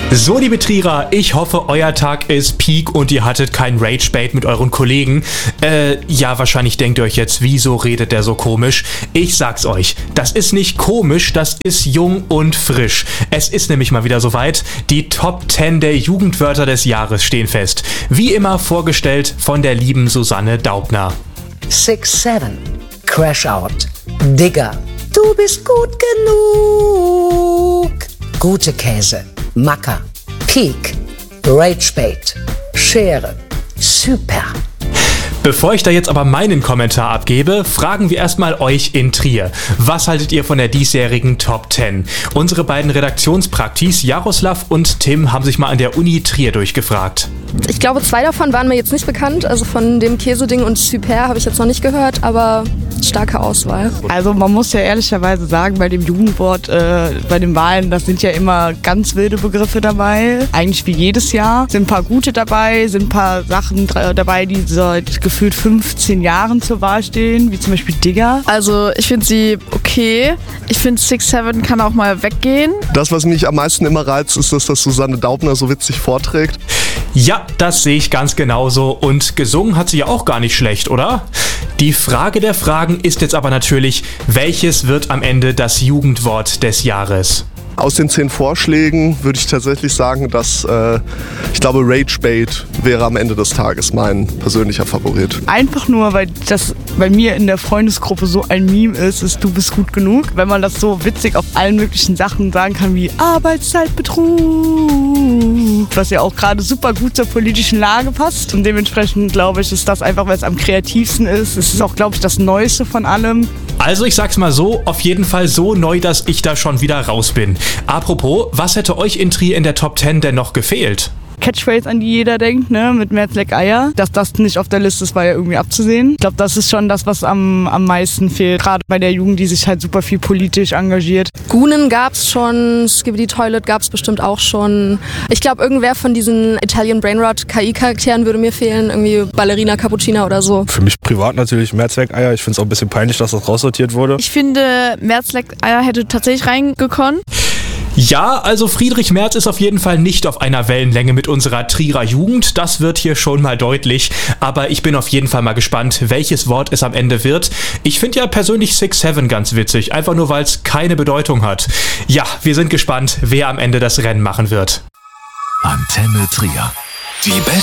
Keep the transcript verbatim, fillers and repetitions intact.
So, liebe Trierer, ich hoffe, euer Tag ist Peak und ihr hattet kein Rage-Bait mit euren Kollegen. Äh, ja, wahrscheinlich denkt ihr euch jetzt, wieso redet der so komisch? Ich sag's euch, das ist nicht komisch, das ist jung und frisch. Es ist nämlich mal wieder soweit, die Top zehn der Jugendwörter des Jahres stehen fest. Wie immer vorgestellt von der lieben Susanne Daubner. six seven, Crash Out, Digger, du bist gut genug. Gute Käse, Macker, Peak, Ragebait, Schere, super. Bevor ich da jetzt aber meinen Kommentar abgebe, fragen wir erstmal euch in Trier. Was haltet ihr von der diesjährigen Top zehn? Unsere beiden Redaktionspraktis Jaroslav und Tim haben sich mal an der Uni Trier durchgefragt. Ich glaube, zwei davon waren mir jetzt nicht bekannt. Also von dem Käseding und Super habe ich jetzt noch nicht gehört, aber starke Auswahl. Also man muss ja ehrlicherweise sagen, bei dem Jugendwort, äh, bei den Wahlen, das sind ja immer ganz wilde Begriffe dabei. Eigentlich wie jedes Jahr. Sind ein paar gute dabei, sind ein paar Sachen dabei, die seit gefühlt fünfzehn Jahren zur Wahl stehen, wie zum Beispiel Digger. Also ich finde sie okay. Ich finde six seven kann auch mal weggehen. Das, was mich am meisten immer reizt, ist, dass das Susanne Daubner so witzig vorträgt. Ja, das sehe ich ganz genauso. Und gesungen hat sie ja auch gar nicht schlecht, oder? Die Frage der Fragen ist jetzt aber natürlich, welches wird am Ende das Jugendwort des Jahres? Aus den zehn Vorschlägen würde ich tatsächlich sagen, dass äh, ich glaube, Ragebait wäre am Ende des Tages mein persönlicher Favorit. Einfach nur, weil das bei mir in der Freundesgruppe so ein Meme ist, ist du bist gut genug. Wenn man das so witzig auf allen möglichen Sachen sagen kann wie Arbeitszeitbetrug, was ja auch gerade super gut zur politischen Lage passt. Und dementsprechend glaube ich, ist das einfach, weil es am kreativsten ist. Es ist auch, glaube ich, das Neueste von allem. Also ich sag's mal so, auf jeden Fall so neu, dass ich da schon wieder raus bin. Apropos, was hätte euch in Trier in der Top zehn denn noch gefehlt? Catchphrase, an die jeder denkt, ne, mit Merzleck Eier. Dass das nicht auf der Liste ist, war ja irgendwie abzusehen. Ich glaube, das ist schon das, was am, am meisten fehlt. Gerade bei der Jugend, die sich halt super viel politisch engagiert. Gunen gab's schon, Skibidi Toilet gab's bestimmt auch schon. Ich glaube, irgendwer von diesen Italian Brainrot K I-Charakteren würde mir fehlen. Irgendwie Ballerina Cappuccina oder so. Für mich privat natürlich Merzleck Eier. Ich finde es auch ein bisschen peinlich, dass das raussortiert wurde. Ich finde, Merzleck Eier hätte tatsächlich reingekommen. Ja, also Friedrich Merz ist auf jeden Fall nicht auf einer Wellenlänge mit unserer Trierer Jugend. Das wird hier schon mal deutlich. Aber ich bin auf jeden Fall mal gespannt, welches Wort es am Ende wird. Ich finde ja persönlich six seven ganz witzig. Einfach nur, weil es keine Bedeutung hat. Ja, wir sind gespannt, wer am Ende das Rennen machen wird. Antenne Trier. Die